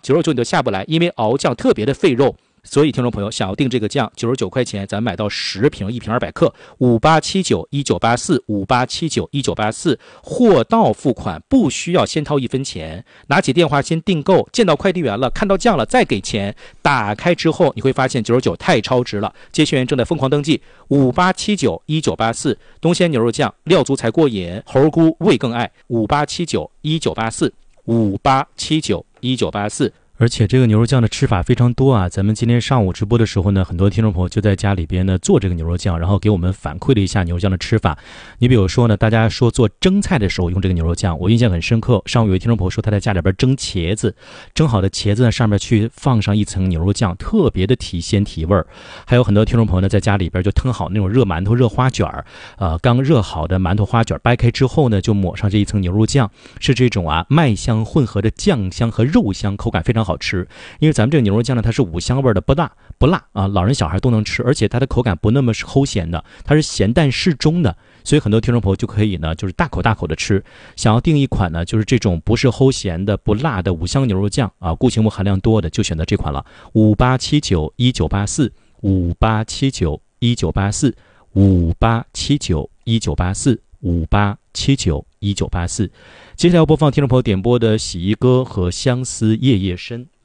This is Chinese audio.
，99你都下不来，因为熬酱特别的费肉。所以听众朋友想要订这个酱，99块钱咱买到10瓶，1瓶200克，58791984，58791984，货到付款，不需要先掏1分钱，拿起电话先订购，见到快递员了，看到酱了再给钱，打开之后你会发现99太超值了，接线员正在疯狂登记，58791984，东鲜牛肉酱，料足才过瘾，猴菇味更爱，58791984，58791984。而且这个牛肉酱的吃法非常多啊！咱们今天上午直播的时候呢，很多听众朋友就在家里边呢做这个牛肉酱，然后给我们反馈了一下牛肉酱的吃法。你比如说呢，大家说做蒸菜的时候用这个牛肉酱，我印象很深刻。上午有位听众朋友说他在家里边蒸茄子，蒸好的茄子呢上面去放上一层牛肉酱，特别的提鲜提味儿。还有很多听众朋友呢在家里边就腾好那种热馒头、热花卷刚热好的馒头花卷掰开之后呢，就抹上这一层牛肉酱，是这种麦香混合的酱香和肉香，口感非常好吃。因为咱们这个牛肉酱呢，它是5香味的，不辣啊，老人小孩都能吃，而且它的口感不那么是齁咸的，它是咸淡适中的，所以很多听众朋友就可以呢，就是大口的吃。想要订一款呢，就是这种不是齁咸的、不辣的5香牛肉酱啊，固形物含量多的，就选择这款了。58791984，58791984，58791984，58791984。接下来要播放听众朋友点播的《洗衣歌》和《相思夜夜深》。